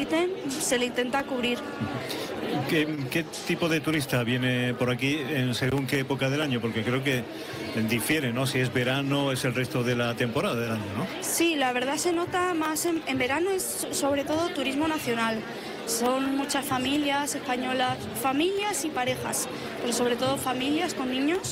necesiten, se le intenta cubrir. ¿Qué tipo de turista viene por aquí según qué época del año? Porque creo que difiere, ¿no? Si es verano o es el resto de la temporada del año, ¿no? Sí, la verdad se nota más en verano, es sobre todo turismo nacional. Son muchas familias españolas, familias y parejas, pero sobre todo familias con niños.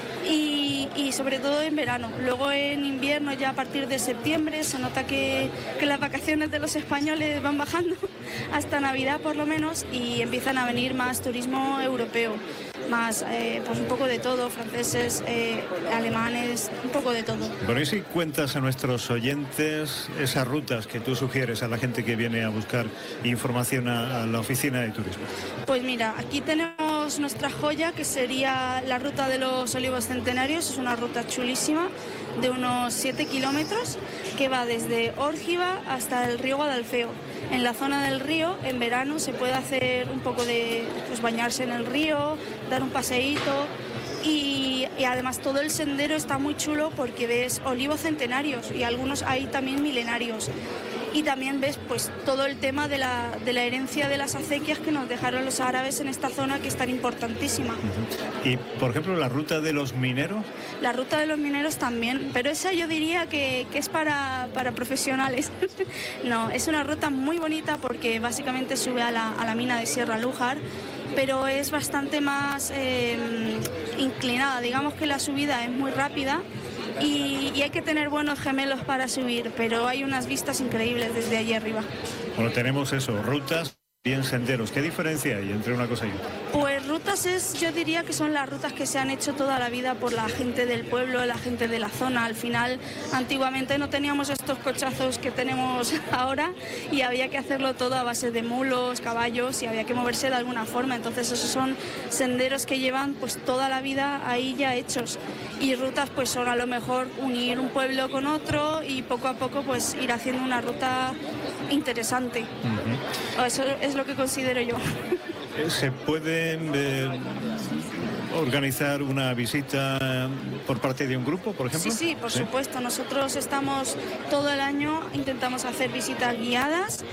Y sobre todo en verano. Luego en invierno, ya a partir de septiembre, se nota que las vacaciones de los españoles van bajando hasta Navidad por lo menos, y empiezan a venir más turismo europeo, más pues un poco de todo, franceses, alemanes, un poco de todo. Por ahí sí cuentas a nuestros oyentes esas rutas que tú sugieres a la gente que viene a buscar información a la oficina de turismo. Pues mira, aquí tenemos nuestra joya, que sería la ruta de los Olivos Centenarios. Es una ruta chulísima de unos 7 kilómetros que va desde Órgiva hasta el río Guadalfeo. En la zona del río, en verano, se puede hacer un poco de bañarse en el río, dar un paseíto. Y además todo el sendero está muy chulo porque ves olivos centenarios y algunos hay también milenarios. Y también ves pues todo el tema de la herencia de las acequias que nos dejaron los árabes en esta zona, que es tan importantísima. Y, por ejemplo, la ruta de los mineros. La ruta de los mineros también, pero esa yo diría que es para profesionales. No, es una ruta muy bonita porque básicamente sube a la mina de Sierra Lújar, pero es bastante más inclinada. Digamos que la subida es muy rápida y hay que tener buenos gemelos para subir, pero hay unas vistas increíbles desde allí arriba. Bueno, tenemos eso, rutas y en senderos. ¿Qué diferencia hay entre una cosa y otra? Pues rutas yo diría que son las rutas que se han hecho toda la vida por la gente del pueblo, la gente de la zona. Al final, antiguamente no teníamos estos cochazos que tenemos ahora y había que hacerlo todo a base de mulos, caballos, y había que moverse de alguna forma. Entonces esos son senderos que llevan pues toda la vida ahí ya hechos. Y rutas pues son a lo mejor unir un pueblo con otro y poco a poco pues ir haciendo una ruta interesante. Eso es lo que considero yo. ¿Se puede organizar una visita por parte de un grupo, por ejemplo? Sí, por supuesto. Nosotros estamos todo el año, intentamos hacer visitas guiadas.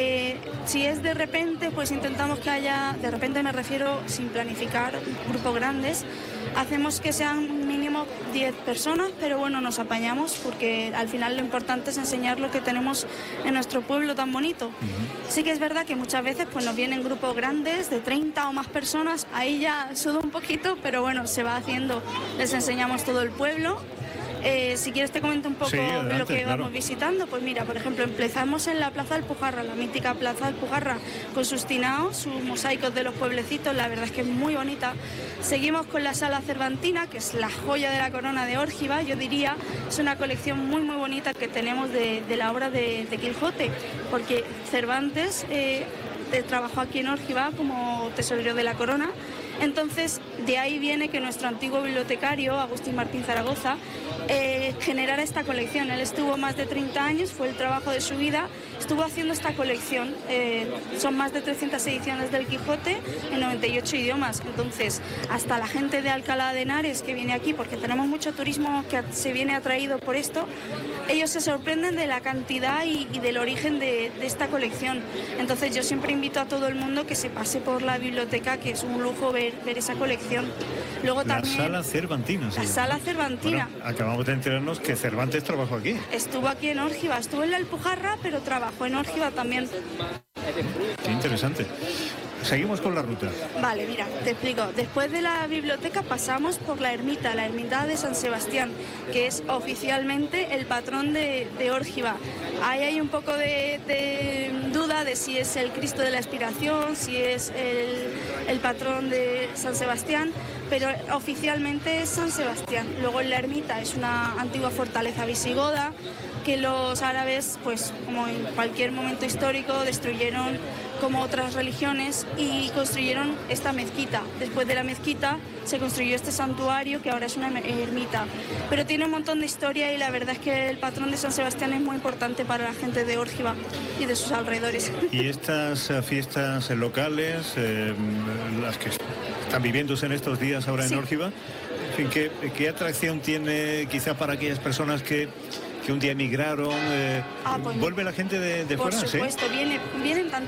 Si es de repente, pues intentamos que haya, de repente me refiero sin planificar, grupos grandes. Hacemos que sean mínimo 10 personas, pero bueno, nos apañamos porque al final lo importante es enseñar lo que tenemos en nuestro pueblo tan bonito. Sí que es verdad que muchas veces pues nos vienen grupos grandes de 30 o más personas, ahí ya sudo un poquito, pero bueno, se va haciendo, les enseñamos todo el pueblo. Si quieres te comento un poco adelante, lo que claro. vamos visitando. Pues mira, por ejemplo, empezamos en la Plaza Alpujarra, la mítica Plaza Alpujarra, con sus tinaos, sus mosaicos de los pueblecitos, la verdad es que es muy bonita. Seguimos con la Sala Cervantina, que es la joya de la corona de Órgiva, yo diría. Es una colección muy muy bonita que tenemos de la obra de Quijote, porque Cervantes trabajó aquí en Órgiva como tesorero de la corona. Entonces, de ahí viene que nuestro antiguo bibliotecario, Agustín Martín Zaragoza, generara esta colección. Él estuvo más de 30 años, fue el trabajo de su vida, estuvo haciendo esta colección. Son más de 300 ediciones del Quijote en 98 idiomas. Entonces, hasta la gente de Alcalá de Henares que viene aquí, porque tenemos mucho turismo que se viene atraído por esto, ellos se sorprenden de la cantidad y del origen de esta colección. Entonces, yo siempre invito a todo el mundo que se pase por la biblioteca, que es un lujo ver esa colección. Luego también la Sala Cervantina. La Sala Cervantina. Bueno, acabamos de enterarnos que Cervantes trabajó aquí. Estuvo aquí en Órgiva, estuvo en la Alpujarra, pero trabajó en Órgiva también. Qué interesante. Seguimos con la ruta. Vale, mira, te explico. Después de la biblioteca pasamos por la ermita de San Sebastián, que es oficialmente el patrón de Órgiva. Ahí hay un poco de duda de si es el Cristo de la Expiración, si es el patrón de San Sebastián, pero oficialmente es San Sebastián. Luego en la ermita es una antigua fortaleza visigoda que los árabes, pues como en cualquier momento histórico, destruyeron como otras religiones y construyeron esta mezquita. Después de la mezquita se construyó este santuario que ahora es una ermita. Pero tiene un montón de historia y la verdad es que el patrón de San Sebastián es muy importante para la gente de Órgiva y de sus alrededores. Y estas fiestas locales, las que están viviéndose en estos días ahora en Órgiva, en fin, ¿qué atracción tiene quizá para aquellas personas que un día emigraron? Pues, ¿vuelve la gente de fuera? Por supuesto, vienen tanto